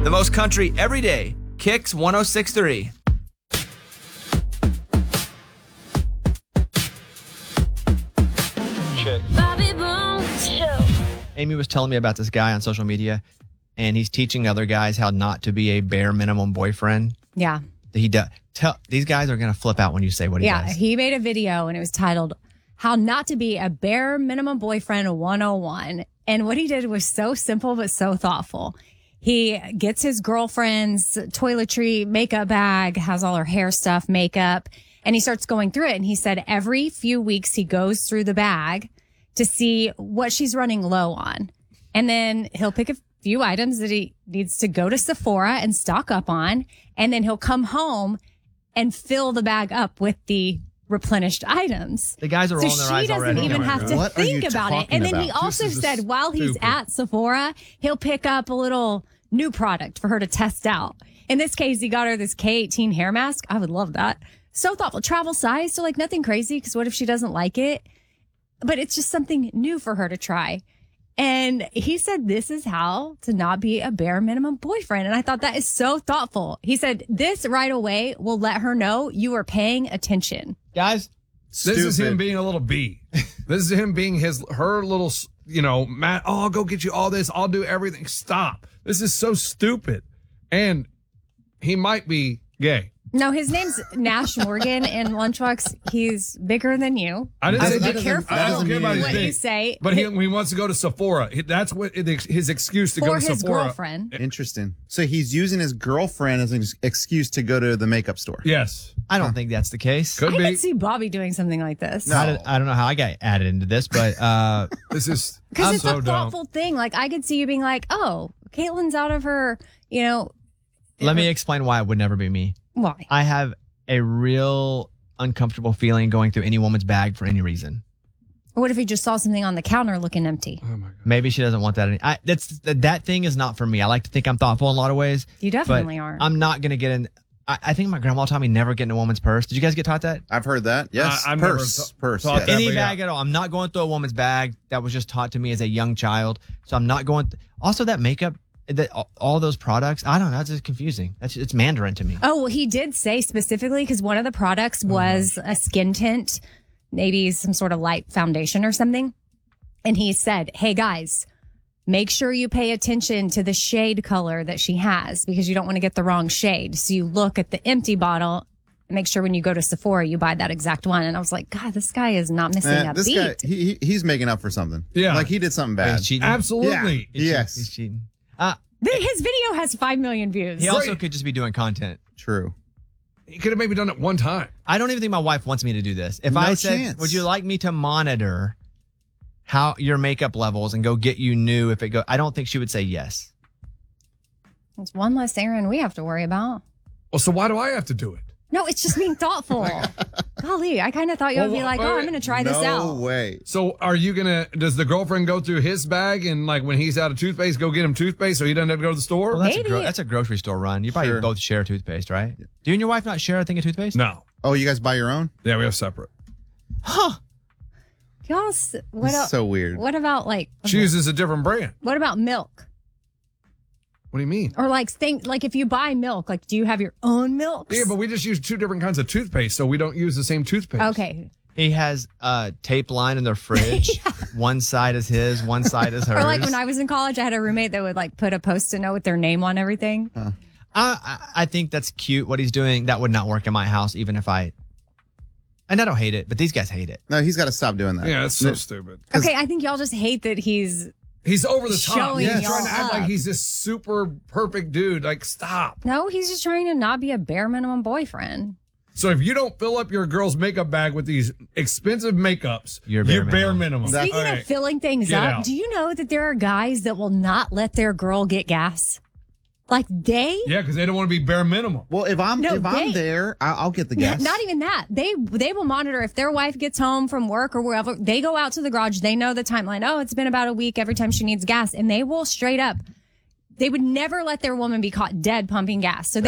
The most country every day. Kicks 106.3. Bobby Bones Show. Amy was telling me about this guy on social media, and he's teaching other guys how not to be a bare minimum boyfriend. Yeah. He does. These guys are going to flip out when you say what he does. Yeah, he made a video and it was titled How Not to Be a Bare Minimum Boyfriend 101. And what he did was so simple but so thoughtful. He gets his girlfriend's toiletry makeup bag, has all her hair stuff, makeup, and he starts going through it. And he said every few weeks he goes through the bag to see what she's running low on. And then he'll pick a few items that he needs to go to Sephora and stock up on. And then he'll come home and fill the bag up with the replenished items. The guys are rolling their eyes she doesn't already. even have to What are you think about it. talking And then he about? also This is said while he's stupid. at Sephora, he'll pick up a little new product for her to test out. In this case, he got her this K18 hair mask. I would love that. So thoughtful. Travel size, so like nothing crazy, because what if she doesn't like it? But it's just something new for her to try. And he said, this is how to not be a bare minimum boyfriend. And I thought that is so thoughtful. He said, this right away will let her know you are paying attention. Guys, This is him being a little bee. This is him being her little, Matt, I'll go get you all this. I'll do everything. Stop. This is so stupid. And he might be gay. No, his name's Nash Morgan in Lunchbox. He's bigger than you. I didn't say Be that. careful I don't care about his what you thing. say. But he wants to go to Sephora. That's what his excuse to go For to his Sephora. girlfriend. Interesting. So he's using his girlfriend as an excuse to go to the makeup store. Yes. I don't think that's the case. Could I be. could see Bobby doing something like this. I don't know how I got added into this, but This is Because it's so a dumb. thoughtful thing. Like, I could see you being like, oh, Caitlin's out of her, let me explain why it would never be me. why? I have a real uncomfortable feeling going through any woman's bag for any reason. What if he just saw something on the counter looking empty? Oh my God. Maybe she doesn't want that. That thing is not for me. I like to think I'm thoughtful in a lot of ways. You but definitely aren't. I'm not going to get in. I think my grandma taught me never get in a woman's purse. Did you guys get taught that? I've heard that. Yes. I've never Purse. thought Yes. that. Any but bag at all. I'm not going through a woman's bag. That was just taught to me as a young child. So I'm not going. Also, that makeup, all those products. I don't know. It's just confusing. It's Mandarin to me. Oh, well, he did say specifically because one of the products was a skin tint, maybe some sort of light foundation or something. And he said, hey, guys, make sure you pay attention to the shade color that she has because you don't want to get the wrong shade. So you look at the empty bottle and make sure when you go to Sephora, you buy that exact one. And I was like, God, this guy is not missing a This beat. guy, he's making up for something. Yeah. Like he did something bad. He's cheating. Absolutely. Yeah. Yes. He's cheating. His video has 5 million views. He also could just be doing content. True. He could have maybe done it one time. I don't even think my wife wants me to do this. If No I said, chance. would you like me to monitor how your makeup levels and go get you new if it go? I don't think she would say yes. It's one less errand we have to worry about. Well, so why do I have to do it? No, it's just being thoughtful. Golly, I kind of thought you would be like, oh, I'm going to try this No out. way. So are you does the girlfriend go through his bag and like when he's out of toothpaste, go get him toothpaste so he doesn't have to go to the store? Well, Maybe. that's a grogrocery store run. You probably Sure. both share toothpaste, right? Do you and your wife not share a thing of toothpaste? No. Oh, you guys buy your own? Yeah, we have separate. Y'all, what This is else? so weird. What about like, She uses a different brand. what about milk? What do you mean? Or like if you buy milk, like do you have your own milk? Yeah, but we just use two different kinds of toothpaste, so we don't use the same toothpaste. Okay. He has a tape line in their fridge. One side is his, one side is hers. Or like when I was in college, I had a roommate that would like put a Post-it note with their name on everything. I think that's cute what he's doing. That would not work in my house, even if I. And I don't hate it, but these guys hate it. No, he's got to stop doing that. Yeah, it's so stupid. Okay, I think y'all just hate that he's He's over the top. Showing He's y'all trying to act up. like he's this super perfect dude. Like, stop. no, he's just trying to not be a bare minimum boyfriend. So if you don't fill up your girl's makeup bag with these expensive makeups, You're you're bare bare minimum. minimum. Speaking All of right. filling things Get up, out. do you know that there are guys that will not let their girl get gas? Like they Yeah, because they don't want to be bare minimum. Well, if I'm there, I'll get the gas. Not even that. They will monitor if their wife gets home from work or wherever. They go out to the garage. They know the timeline. Oh, it's been about a week every time she needs gas. And they will straight up. They would never let their woman be caught dead pumping gas. So